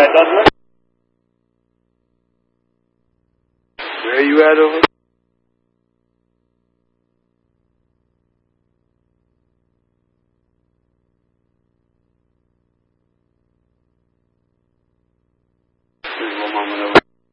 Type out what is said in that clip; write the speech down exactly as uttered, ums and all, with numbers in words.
Douglas? Where you at over? One moment over.